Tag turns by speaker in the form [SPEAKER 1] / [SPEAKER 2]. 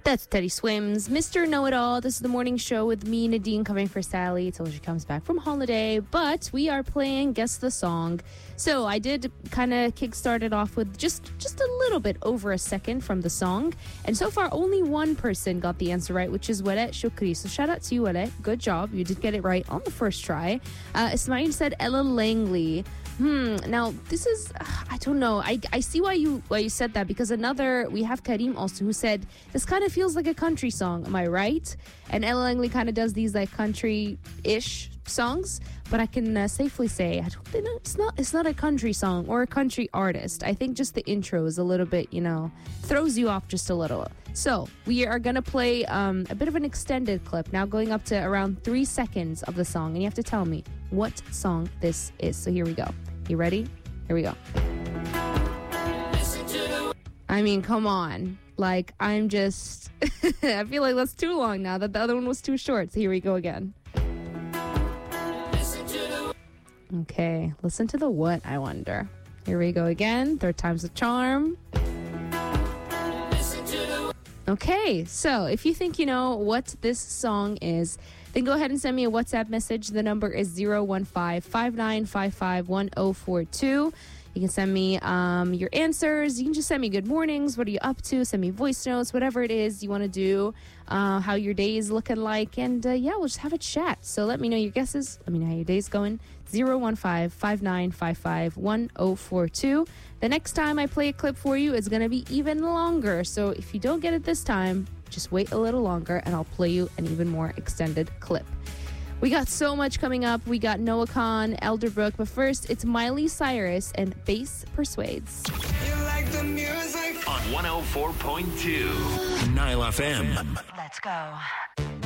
[SPEAKER 1] That's Teddy Swims, Mr. Know-It-All. This is the morning show with me, Nadine, covering for Sally till she comes back from holiday. But we are playing Guess the Song. So I did kind of kickstart it off with just a little bit over a second from the song. And so far, only one person got the answer right, which is Wale Shukri. So shout out to you, Wale. Good job. You did get it right on the first try. Ismail said Ella Langley. Now this is, I don't know. I see why you said that, because we have Karim also, who said this kind of feels like a country song. Am I right? And Ella Langley kind of does these like country-ish songs, but I can safely say I don't think it's not a country song or a country artist. I think just the intro is a little bit, throws you off just a little. So we are gonna play a bit of an extended clip now, going up to around 3 seconds of the song, and you have to tell me what song this is. So here we go. You ready? Here we go. I mean, come on. Like, I'm just... I feel like that's too long now, that the other one was too short. So here we go again. Okay, listen to the what, I wonder. Here we go again. Third time's the charm. Okay, so if you think you know what this song is, then go ahead and send me a WhatsApp message. The number is 015-5955-1042. You can send me your answers. You can just send me good mornings. What are you up to? Send me voice notes, whatever it is you want to do, how your day is looking like. And we'll just have a chat. So let me know your guesses. Let me know how your day's going. 015-5955-1042. The next time I play a clip for you, it's going to be even longer. So if you don't get it this time, just wait a little longer and I'll play you an even more extended clip. We got so much coming up. We got Noah Khan, Elderbrook, but first it's Miley Cyrus and Bass Persuades.
[SPEAKER 2] You like the music?
[SPEAKER 3] On 104.2 Nile FM.
[SPEAKER 4] Let's go.